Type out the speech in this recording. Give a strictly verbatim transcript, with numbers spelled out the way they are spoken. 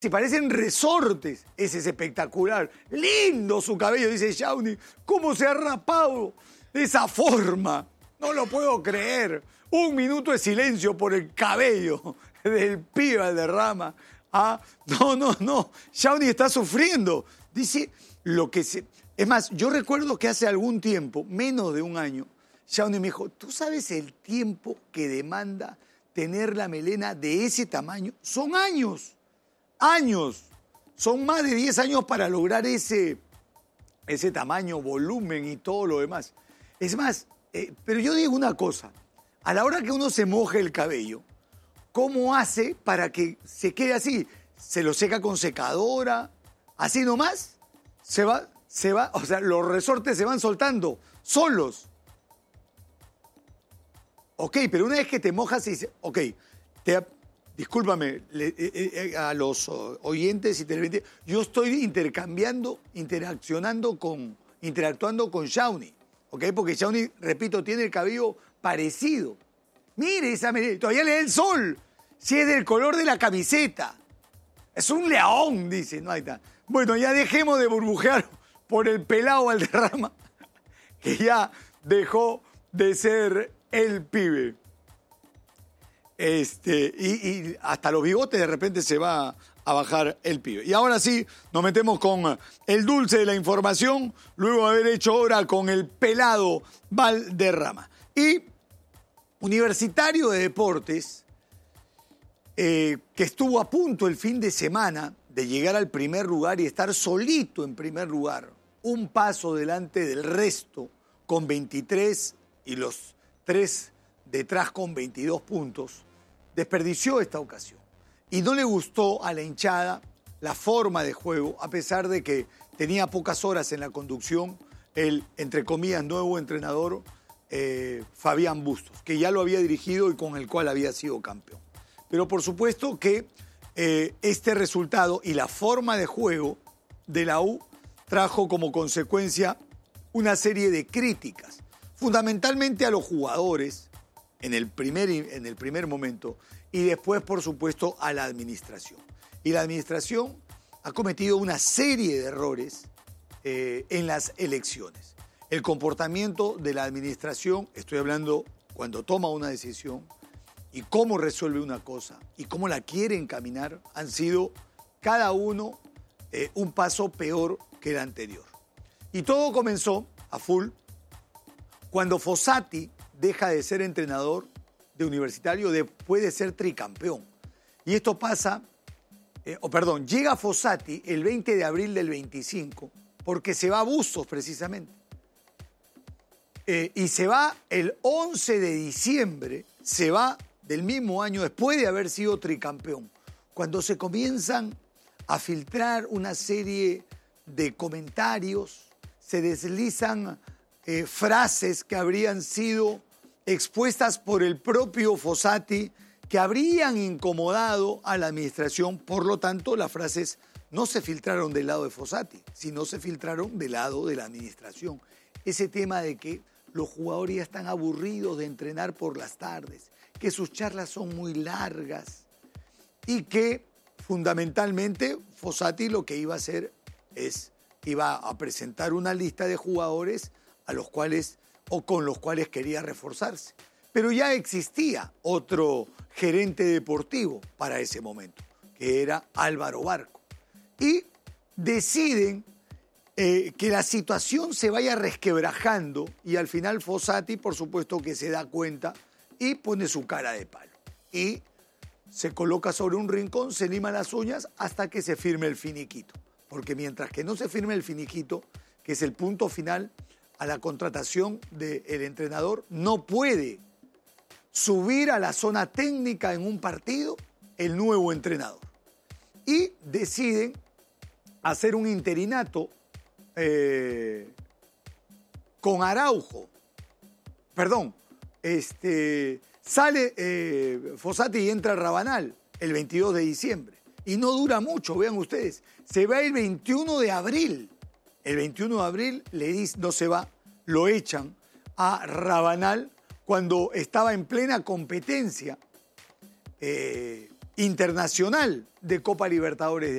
Si parecen resortes, ese es espectacular. Lindo su cabello, dice Shawnee. ¿Cómo se ha rapado de esa forma? No lo puedo creer. Un minuto de silencio por el cabello del pibe Valderrama. Ah, no, no, no. Shawnee está sufriendo. Dice lo que se... Es más, yo recuerdo que hace algún tiempo, menos de un año, Shawnee me dijo, ¿tú sabes el tiempo que demanda tener la melena de ese tamaño? Son años. Años, son más de diez años para lograr ese, ese tamaño, volumen y todo lo demás. Es más, eh, pero yo digo una cosa, a la hora que uno se moje el cabello, ¿cómo hace para que se quede así? ¿Se lo seca con secadora? ¿Así nomás? Se va, se va, o sea, los resortes se van soltando, solos. Ok, pero una vez que te mojas y dices, ok, te... Discúlpame, le, eh, eh, a los oyentes y televidentes, yo estoy intercambiando, interaccionando con, interactuando con Shawnee, ¿ok? Porque Shawnee, repito, tiene el cabello parecido. Mire esa melena, todavía le da el sol, si es del color de la camiseta. Es un león, dice, no, ahí está. Bueno, ya dejemos de burbujear por el pelado Valderrama, que ya dejó de ser el pibe. Este, y, y hasta los bigotes de repente se va a bajar el pibe. Y ahora sí, nos metemos con el dulce de la información, luego de haber hecho hora con el pelado Valderrama. Y Universitario de Deportes, eh, que estuvo a punto el fin de semana de llegar al primer lugar y estar solito en primer lugar, un paso delante del resto con veintitrés y los tres detrás con veintidós puntos, desperdició esta ocasión. Y no le gustó a la hinchada la forma de juego, a pesar de que tenía pocas horas en la conducción el, entre comillas, nuevo entrenador eh, Fabián Bustos, que ya lo había dirigido y con el cual había sido campeón. Pero por supuesto que eh, este resultado y la forma de juego de la U trajo como consecuencia una serie de críticas, fundamentalmente a los jugadores, en el primer, en el primer momento, y después, por supuesto, a la administración. Y la administración ha cometido una serie de errores eh, en las elecciones. El comportamiento de la administración, estoy hablando cuando toma una decisión, y cómo resuelve una cosa, y cómo la quiere encaminar, han sido cada uno eh, un paso peor que el anterior. Y todo comenzó a full cuando Fossati deja de ser entrenador de Universitario después de ser tricampeón. Y esto pasa, eh, o perdón, llega Fossati el veinte de abril del veinticinco, porque se va a Bustos precisamente. Eh, y se va el once de diciembre, se va del mismo año después de haber sido tricampeón, cuando se comienzan a filtrar una serie de comentarios, se deslizan eh, frases que habrían sido expuestas por el propio Fossati, que habrían incomodado a la administración. Por lo tanto, las frases no se filtraron del lado de Fossati, sino se filtraron del lado de la administración. Ese tema de que los jugadores ya están aburridos de entrenar por las tardes, que sus charlas son muy largas y que fundamentalmente Fossati lo que iba a hacer es, iba a presentar una lista de jugadores a los cuales o con los cuales quería reforzarse. Pero ya existía otro gerente deportivo para ese momento, que era Álvaro Barco. Y deciden eh, que la situación se vaya resquebrajando y al final Fossati, por supuesto, que se da cuenta y pone su cara de palo. Y se coloca sobre un rincón, se lima las uñas hasta que se firme el finiquito. Porque mientras que no se firme el finiquito, que es el punto final a la contratación del entrenador, no puede subir a la zona técnica en un partido el nuevo entrenador. Y deciden hacer un interinato eh, con Araujo. Perdón, este, sale eh, Fossati y entra Rabanal el veintidós de diciembre. Y no dura mucho, vean ustedes. Se va el veintiuno de abril. El veintiuno de abril le dice, no se va, lo echan a Rabanal cuando estaba en plena competencia eh, internacional de Copa Libertadores.